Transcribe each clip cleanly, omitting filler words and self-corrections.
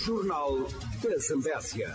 Jornal da Zambésia.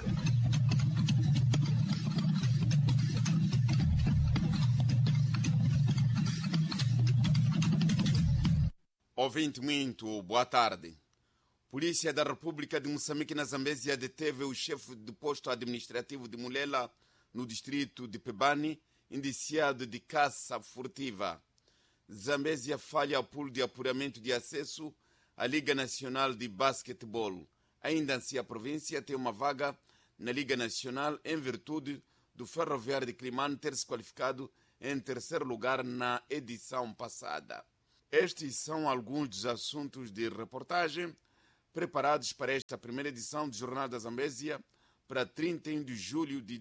Ouvinte muito, boa tarde. Polícia da República de Moçambique na Zambésia deteve o chefe do posto administrativo de Mulela, no distrito de Pebani, indiciado de caça furtiva. Zambésia falha o pool de apuramento de acesso à Liga Nacional de Basquetebol. Ainda assim, a província tem uma vaga na Liga Nacional em virtude do Ferroviário de Climane ter se qualificado em terceiro lugar na edição passada. Estes são alguns dos assuntos de reportagem preparados para esta primeira edição do Jornal da Zambésia para 31 de julho de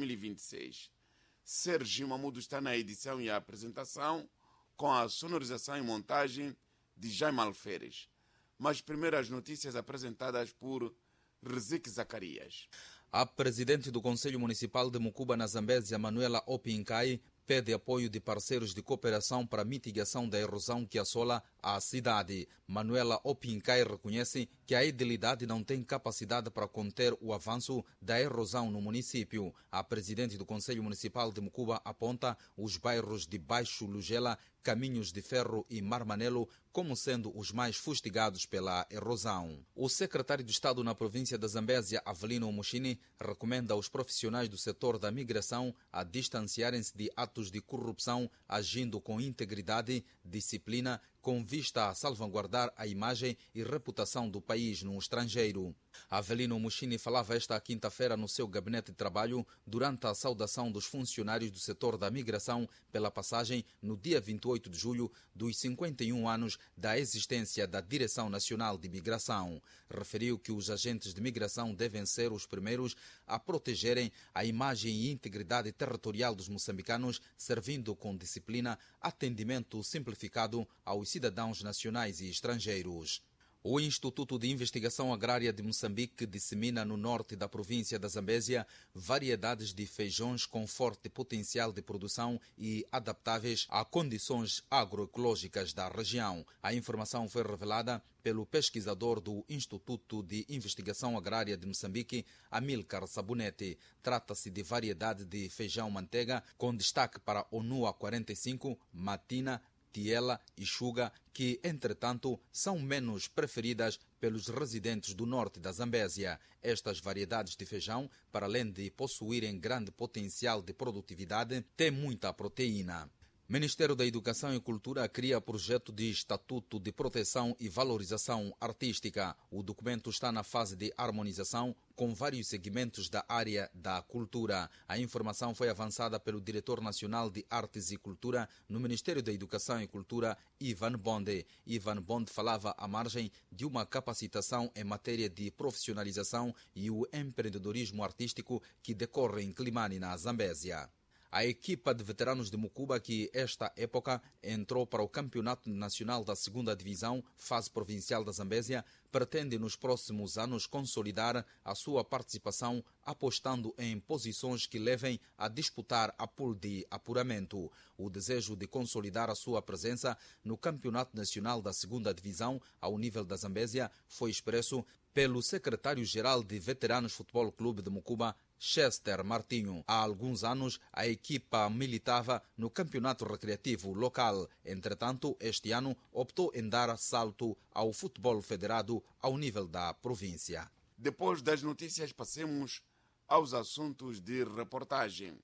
2026. Sérgio Mamudo está na edição e a apresentação, com a sonorização e montagem de Jaime Alferes. Mas primeiro as notícias apresentadas por Rezique Zacarias. A presidente do Conselho Municipal de Mucuba, na Zambésia, Manuela Opinkai, pede apoio de parceiros de cooperação para a mitigação da erosão que assola a cidade. Manuela Opinkai reconhece que a edilidade não tem capacidade para conter o avanço da erosão no município. A presidente do Conselho Municipal de Mucuba aponta os bairros de Baixo Lugela, Caminhos de Ferro e Marmanelo como sendo os mais fustigados pela erosão. O secretário de Estado na província da Zambésia, Avelino Mushini, recomenda aos profissionais do setor da migração a distanciarem-se de atos de corrupção, agindo com integridade, disciplina, com vista a salvaguardar a imagem e reputação do país no estrangeiro. Avelino Mushini falava esta quinta-feira no seu gabinete de trabalho durante a saudação dos funcionários do setor da migração pela passagem, no dia 28 de julho, dos 51 anos da existência da Direção Nacional de Migração. Referiu que os agentes de migração devem ser os primeiros a protegerem a imagem e integridade territorial dos moçambicanos, servindo com disciplina, atendimento simplificado aos cidadãos nacionais e estrangeiros. O Instituto de Investigação Agrária de Moçambique dissemina no norte da província da Zambésia variedades de feijões com forte potencial de produção e adaptáveis a condições agroecológicas da região. A informação foi revelada pelo pesquisador do Instituto de Investigação Agrária de Moçambique, Amílcar Sabonete. Trata-se de variedade de feijão manteiga com destaque para Onua 45, Matina, Tiela e Xuga, que, entretanto, são menos preferidas pelos residentes do norte da Zambésia. Estas variedades de feijão, para além de possuírem grande potencial de produtividade, têm muita proteína. Ministério da Educação e Cultura cria projeto de Estatuto de Proteção e Valorização Artística. O documento está na fase de harmonização com vários segmentos da área da cultura. A informação foi avançada pelo Diretor Nacional de Artes e Cultura no Ministério da Educação e Cultura, Ivan Bonde. Ivan Bonde falava à margem de uma capacitação em matéria de profissionalização e o empreendedorismo artístico que decorre em Climane, na Zambésia. A equipa de veteranos de Mucuba, que esta época entrou para o Campeonato Nacional da 2ª Divisão, fase provincial da Zambésia, pretende nos próximos anos consolidar a sua participação, apostando em posições que levem a disputar a pool de apuramento. O desejo de consolidar a sua presença no Campeonato Nacional da 2ª Divisão, ao nível da Zambésia, foi expresso pelo secretário-geral de Veteranos Futebol Clube de Mucuba, Chester Martinho. Há alguns anos, a equipa militava no campeonato recreativo local. Entretanto, este ano optou em dar salto ao futebol federado ao nível da província. Depois das notícias, passemos aos assuntos de reportagem.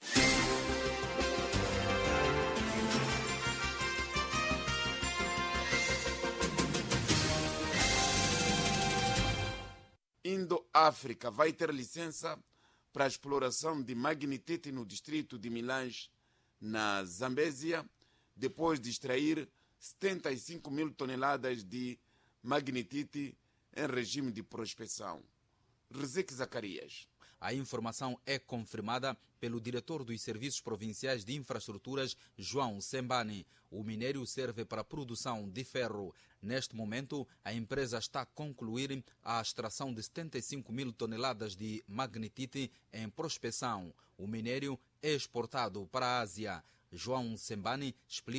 Indo-África vai ter licença para a exploração de magnetite no distrito de Milange, na Zambésia, depois de extrair 75 mil toneladas de magnetite em regime de prospecção. Rezique Zacarias. A informação é confirmada pelo diretor dos Serviços Provinciais de Infraestruturas, João Sembani. O minério serve para a produção de ferro. Neste momento, a empresa está a concluir a extração de 75 mil toneladas de magnetite em prospecção. O minério é exportado para a Ásia. João Sembani explica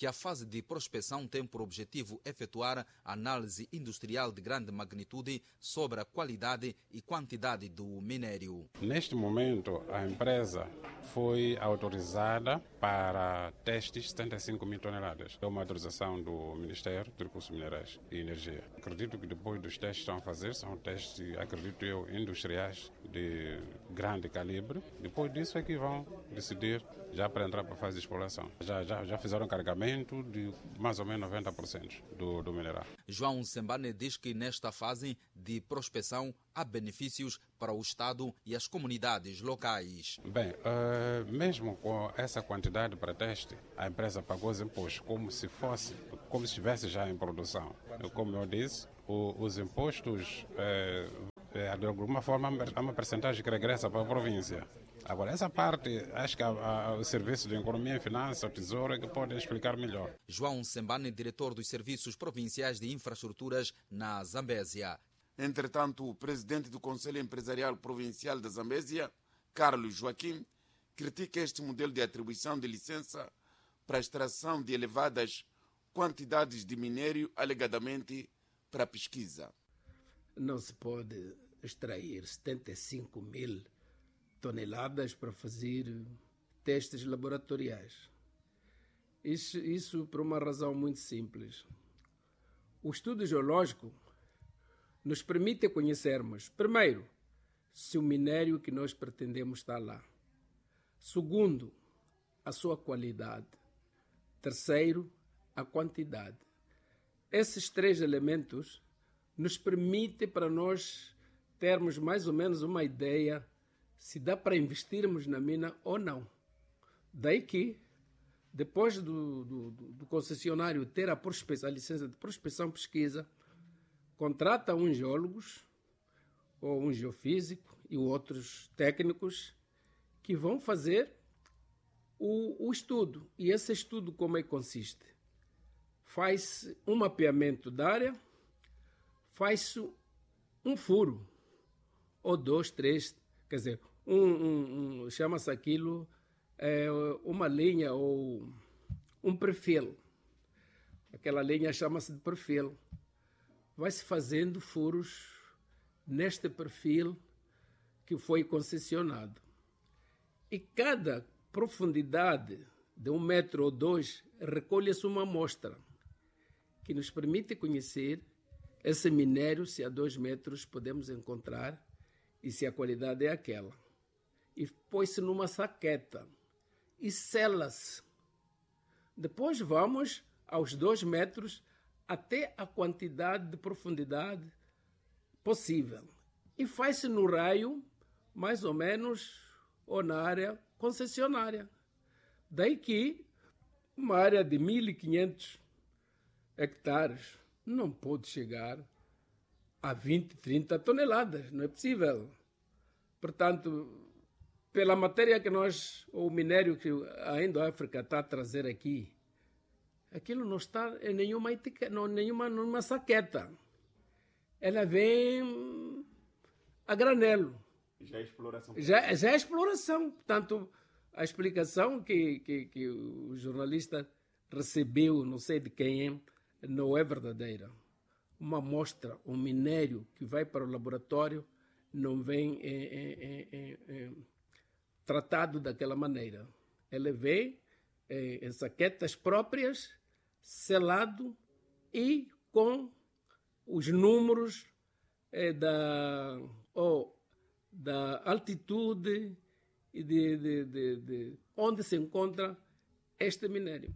que a fase de prospecção tem por objetivo efetuar análise industrial de grande magnitude sobre a qualidade e quantidade do minério. Neste momento, a empresa foi autorizada para testes 75 mil toneladas. É uma autorização do Ministério de Recursos Minerais e Energia. Acredito que depois dos testes que estão a fazer, são testes, acredito eu, industriais de grande calibre. Depois disso é que vão decidir já para entrar para a fase de exploração. Já fizeram carregamento de mais ou menos 90% do mineral. João Sembane diz que nesta fase de prospecção há benefícios para o Estado e as comunidades locais. Bem, mesmo com essa quantidade para teste, a empresa pagou os impostos como se estivesse já em produção. Como eu disse, os impostos, de alguma forma, há uma percentagem que regressa para a província. Agora, essa parte, acho que o Serviço de Economia e Finanças, o Tesouro, é que podem explicar melhor. João Sembane, diretor dos Serviços Provinciais de Infraestruturas na Zambésia. Entretanto, o presidente do Conselho Empresarial Provincial da Zambésia, Carlos Joaquim, critica este modelo de atribuição de licença para a extração de elevadas quantidades de minério, alegadamente para pesquisa. Não se pode extrair 75 mil toneladas para fazer testes laboratoriais. Isso por uma razão muito simples. O estudo geológico nos permite conhecermos, primeiro, se o minério que nós pretendemos está lá. Segundo, a sua qualidade. Terceiro, a quantidade. Esses três elementos nos permitem para nós termos mais ou menos uma ideia se dá para investirmos na mina ou não. Daí que, depois do concessionário ter a licença de prospecção e pesquisa, contrata uns geólogos, ou um geofísico e outros técnicos que vão fazer o estudo. E esse estudo como é que consiste? Faz um mapeamento da área, faz um furo, ou 2, 3, quer dizer, chama-se aquilo uma linha ou um perfil. Aquela linha chama-se de perfil. Vai-se fazendo furos neste perfil que foi concessionado. E cada profundidade de 1 metro ou 2 recolhe-se uma amostra que nos permite conhecer esse minério, se a 2 metros podemos encontrar e se a qualidade é aquela. E põe-se numa saqueta e sela-se. Depois vamos aos 2 metros até a quantidade de profundidade possível. E faz-se no raio, mais ou menos, ou na área concessionária. Daí que uma área de 1.500 hectares não pode chegar a 20, 30 toneladas. Não é possível. Portanto, pela matéria que o minério que a Indo-África está a trazer aqui, aquilo não está em nenhuma etiqueta, numa saqueta. Ela vem a granelo. Já é exploração. Já é exploração. Portanto, a explicação que o jornalista recebeu, não sei de quem, não é verdadeira. Uma amostra, um minério que vai para o laboratório, não vem tratado daquela maneira. Ele vem em saquetas próprias, selado e com os números da altitude e de onde se encontra este minério.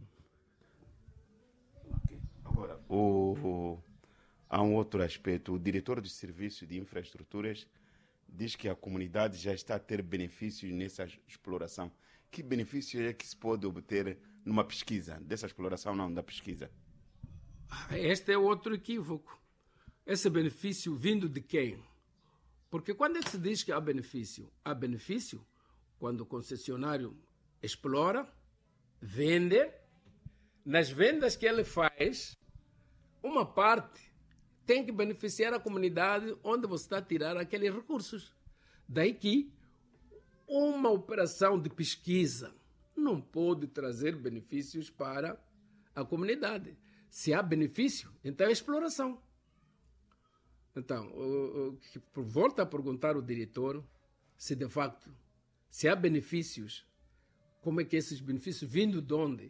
Agora, há um outro aspecto. O diretor do Serviço de Infraestruturas diz que a comunidade já está a ter benefícios nessa exploração. Que benefício é que se pode obter numa pesquisa? Dessa exploração, não, da pesquisa. Este é outro equívoco. Esse benefício vindo de quem? Porque quando é que se diz que há benefício? Há benefício quando o concessionário explora, vende. Nas vendas que ele faz, uma parte tem que beneficiar a comunidade onde você está a tirar aqueles recursos. Daí que uma operação de pesquisa não pode trazer benefícios para à comunidade. Se há benefício, então é exploração. Então, volto a perguntar ao diretor se de facto, se há benefícios, como é que esses benefícios vindo de onde?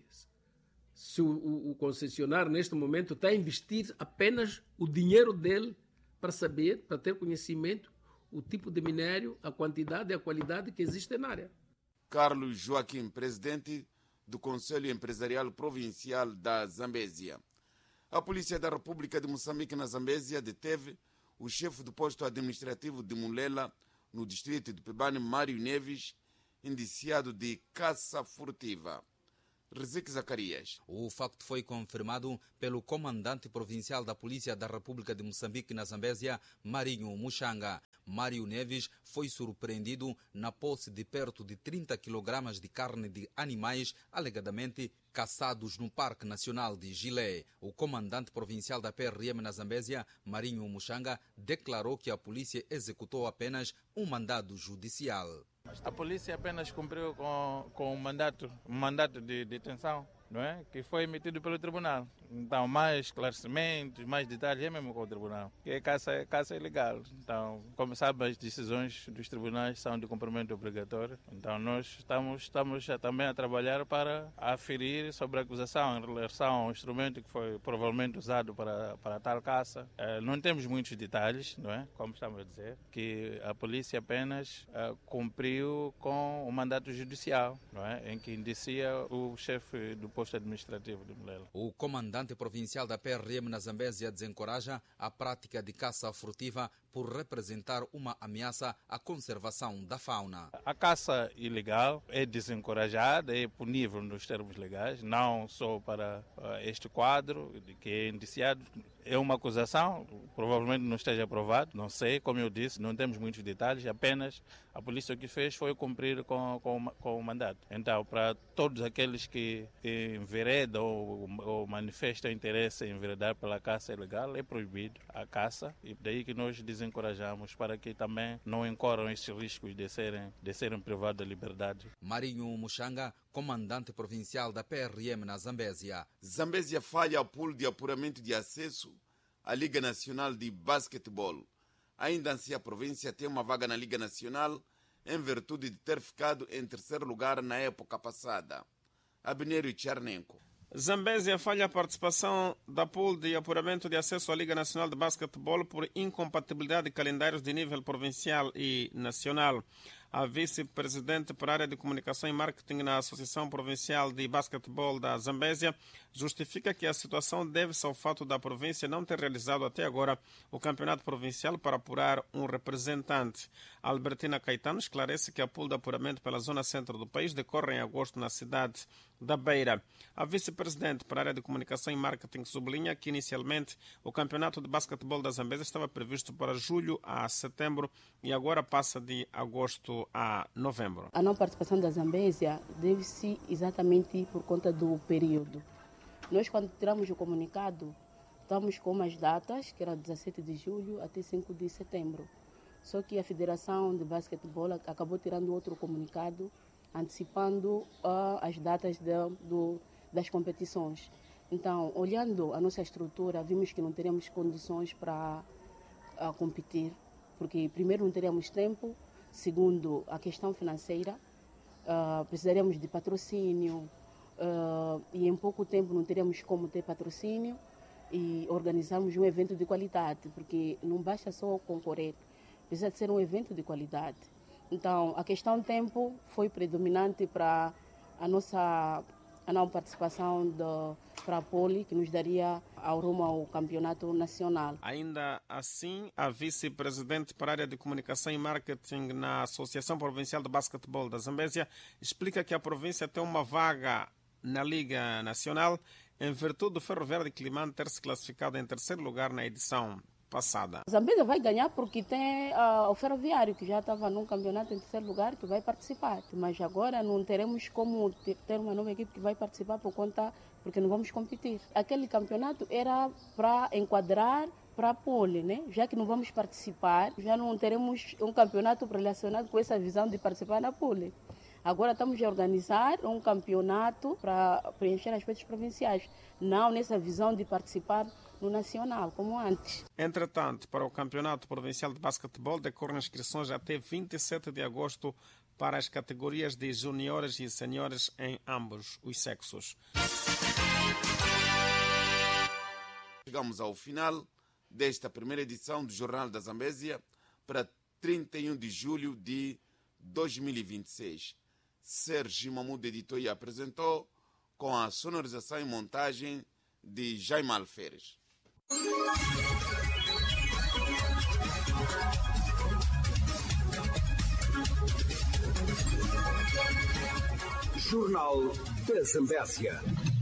Se o concessionário neste momento está a investir apenas o dinheiro dele para saber, para ter conhecimento, o tipo de minério, a quantidade e a qualidade que existe na área. Carlos Joaquim, presidente do Conselho Empresarial Provincial da Zambésia. A Polícia da República de Moçambique na Zambésia deteve o chefe do posto administrativo de Mulela, no distrito de Pebane, Mário Neves, indiciado de caça furtiva. Rezique Zacarias. O facto foi confirmado pelo comandante provincial da Polícia da República de Moçambique na Zambésia, Marinho Muxanga. Mário Neves foi surpreendido na posse de perto de 30 kg de carne de animais alegadamente caçados no Parque Nacional de Gilé. O comandante provincial da PRM na Zambésia, Marinho Muxanga, declarou que a polícia executou apenas um mandado judicial. A polícia apenas cumpriu com um mandato de detenção, não é? Que foi emitido pelo tribunal. Então, mais esclarecimentos, mais detalhes é mesmo com o tribunal. Que é caça ilegal. Então, como sabe, as decisões dos tribunais são de cumprimento obrigatório. Então, nós estamos também a trabalhar para aferir sobre a acusação em relação ao instrumento que foi provavelmente usado para tal caça. Não temos muitos detalhes, não é? Como estamos a dizer, que a polícia apenas cumpriu com o mandato judicial, não é? Em que indicia o chefe do posto administrativo de Mulela. O comandante provincial da PRM na Zambésia desencoraja a prática de caça furtiva por representar uma ameaça à conservação da fauna. A caça ilegal é desencorajada, é punível nos termos legais, não só para este quadro que é indiciado. É uma acusação, provavelmente não esteja aprovado, não sei, como eu disse, não temos muitos detalhes, apenas a polícia o que fez foi cumprir com o mandato. Então, para todos aqueles que enveredam ou manifestam interesse em enveredar pela caça ilegal, é proibido a caça e daí que nós desencorajamos para que também não incorram esses riscos de serem privados da liberdade. Marinho Muxanga, comandante provincial da PRM na Zambésia. Zambésia falha o pool de apuramento de acesso à Liga Nacional de Basquetebol. Ainda assim, a província tem uma vaga na Liga Nacional em virtude de ter ficado em terceiro lugar na época passada. Abneiro Tchernenko. Zambésia falha a participação da pool de apuramento de acesso à Liga Nacional de Basquetebol por incompatibilidade de calendários de nível provincial e nacional. A vice-presidente para a área de comunicação e marketing na Associação Provincial de Basquetebol da Zambésia justifica que a situação deve-se ao fato da província não ter realizado até agora o campeonato provincial para apurar um representante. Albertina Caetano esclarece que a pool de apuramento pela zona centro do país decorre em agosto na cidade da Beira. A vice-presidente para a área de comunicação e marketing sublinha que inicialmente o campeonato de basquetebol da Zambésia estava previsto para julho a setembro e agora passa de agosto a novembro. A não participação da Zambésia deve-se exatamente por conta do período. Nós, quando tiramos o comunicado, estamos com umas datas, que era 17 de julho até 5 de setembro. Só que a Federação de Basquetebol acabou tirando outro comunicado, antecipando as datas das competições. Então, olhando a nossa estrutura, vimos que não teremos condições para competir, porque primeiro não teremos tempo, segundo a questão financeira, precisaríamos de patrocínio e em pouco tempo não teremos como ter patrocínio e organizarmos um evento de qualidade, porque não basta só concorrer, precisa de ser um evento de qualidade. Então, a questão tempo foi predominante para a não participação para a Poli, que nos daria ao rumo ao campeonato nacional. Ainda assim, a vice-presidente para a área de comunicação e marketing na Associação Provincial de Basquetebol da Zambésia explica que a província tem uma vaga na Liga Nacional em virtude do Ferroviário de Climane ter se classificado em terceiro lugar na edição passada. A Zambésia vai ganhar porque tem o Ferroviário, que já estava num campeonato em terceiro lugar, que vai participar. Mas agora não teremos como ter uma nova equipe que vai participar porque não vamos competir. Aquele campeonato era para enquadrar para a Poli, né? Já que não vamos participar, já não teremos um campeonato relacionado com essa visão de participar na Poli. Agora estamos a organizar um campeonato para preencher aspectos provinciais, não nessa visão de participar no nacional, como antes. Entretanto, para o Campeonato Provincial de Basquetebol decorrem inscrições até 27 de agosto para as categorias de juniores e seniores em ambos os sexos. Chegamos ao final desta primeira edição do Jornal da Zambésia para 31 de julho de 2026. Sérgio Mamudo editou e apresentou com a sonorização e montagem de Jaime Alferes. Jornal da Zambésia.